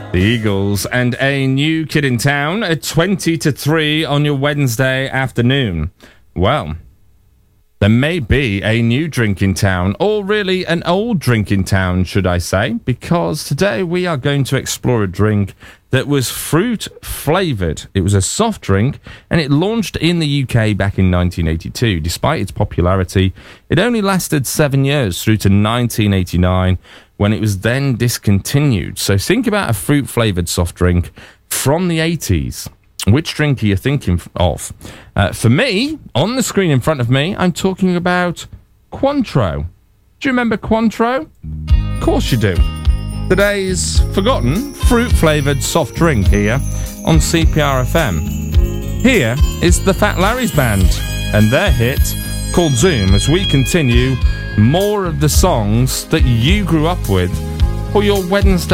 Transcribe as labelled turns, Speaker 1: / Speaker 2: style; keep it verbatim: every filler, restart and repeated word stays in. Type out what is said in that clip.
Speaker 1: The Eagles and A New Kid in Town at twenty to three on your Wednesday afternoon. Well, there may be a new drink in town, or really an old drink in town, should I say, because today we are going to explore a drink that was fruit flavoured. It was a soft drink, and it launched in the U K back in nineteen eighty-two. Despite its popularity, it only lasted seven years through to nineteen eighty-nine, when it was then discontinued. So think about a fruit flavoured soft drink from the eighties. Which drink are you thinking of? Uh, for me, on the screen in front of me, I'm talking about Cointreau. Do you remember Cointreau? Of course you do. Today's forgotten fruit flavoured soft drink here on C P R F M. Here is the Fat Larry's Band and their hit called Zoom, as we continue more of the songs that you grew up with for your Wednesday